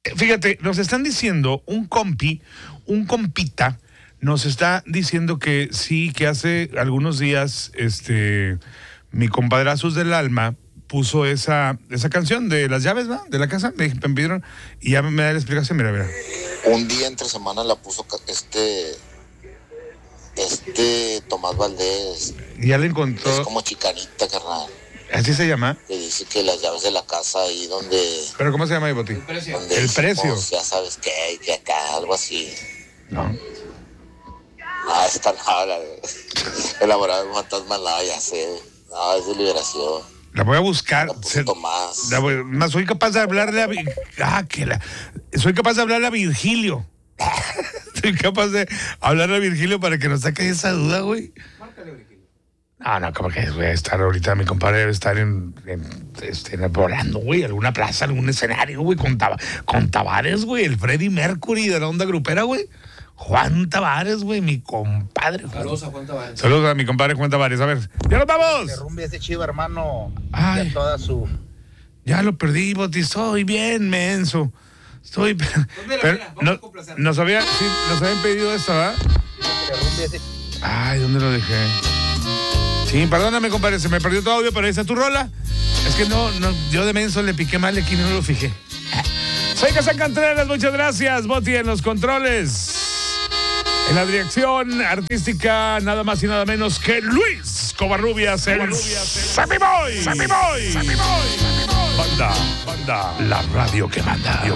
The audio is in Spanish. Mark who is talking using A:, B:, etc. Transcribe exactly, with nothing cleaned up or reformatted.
A: Fíjate, nos están diciendo, un compi, un compita, nos está diciendo que sí, que hace algunos días, este, mi compadrazos del alma puso esa, esa canción de las llaves, ¿va? De la casa, me, me pidieron, y ya me da la explicación, mira, mira.
B: Un día entre semana la puso este, este Tomás Valdés.
A: Ya le encontró.
B: Es como chicanita, carnal.
A: ¿Así se llama?
B: Que dice que las llaves de la casa ahí donde...
A: ¿Pero cómo se llama, Iboti?
C: El precio.
B: Donde
A: El
B: hicimos,
A: precio.
B: Ya sabes qué, que acá, algo así.
A: No.
B: Ah, esta no, la, elaborado un fantasma, no, ya sé. No, es de liberación.
A: La voy a buscar.
B: La puso
A: Se-
B: Tomás.
A: la voy- más soy capaz de hablarle a... Vi- Ah, que la... Soy capaz de hablarle a Virgilio. Soy capaz de hablarle a Virgilio para que nos saque esa duda, güey.
C: Márcale, Virgilio.
A: No, no, como que voy a estar ahorita, mi compadre debe estar en, en, este, en volando, güey, alguna plaza, algún escenario, güey, con, Tava- con Tavares, güey, el Freddie Mercury de la onda grupera, güey. Juan Tavares, güey, mi compadre. güey.
C: Saludos a Juan Tavares.
A: Saludos a mi compadre Juan Tavares. A ver, ¡ya nos vamos!
D: Derrumbe ese chivo, hermano.
A: Ay.
D: Y a toda su...
A: Ya lo perdí, Boti, estoy bien menso. Estoy...
C: mira,
A: pero
C: mira, vamos
A: no-
C: a complacer.
A: nos, había, sí, nos habían pedido esto, ¿verdad?
D: Derrumbe ese...
A: Ay, ¿dónde lo dejé? Sí, perdóname, compadre, se me perdió todo audio, pero ahí está tu rola. Es que no, no, yo de menso le piqué mal aquí y no lo fijé. Soy Casa Cantreras, muchas gracias, Boti, en los controles. En la dirección artística, nada más y nada menos que Luis Covarrubias, el Sammy Boy. Sammy Boy. Banda, banda, la radio que manda.